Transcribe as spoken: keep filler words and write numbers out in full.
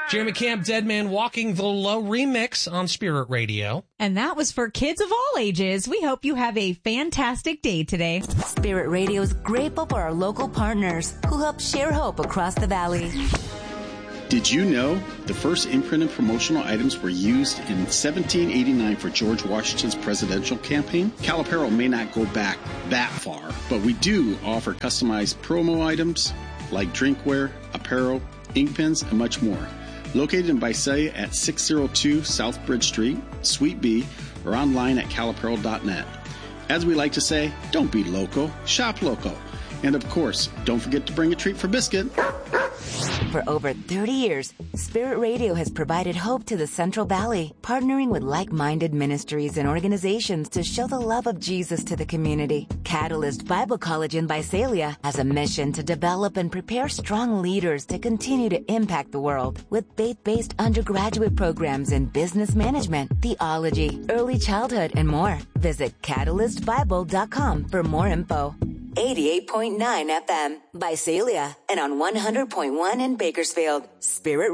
Jeremy Camp, Dead Man Walking the Low remix on Spirit Radio. And that was for kids of all ages. We hope you have a fantastic day today. Spirit Radio is grateful for our local partners who help share hope across the valley. Did you know the first imprinted promotional items were used in seventeen eighty-nine for George Washington's presidential campaign? Caliparo may not go back that far, but we do offer customized promo items like drinkware, apparel, ink pens, and much more. Located in Visalia at six oh two South Bridge Street, Suite B, or online at caliparo dot net. As we like to say, don't be loco, shop loco. And of course, don't forget to bring a treat for Biscuit. For over thirty years, Spirit Radio has provided hope to the Central Valley, partnering with like-minded ministries and organizations to show the love of Jesus to the community. Catalyst Bible College in Visalia has a mission to develop and prepare strong leaders to continue to impact the world with faith-based undergraduate programs in business management, theology, early childhood, and more. Visit catalyst bible dot com for more info. eighty-eight point nine F M, Visalia, and on one hundred point one in Bakersfield. Spirit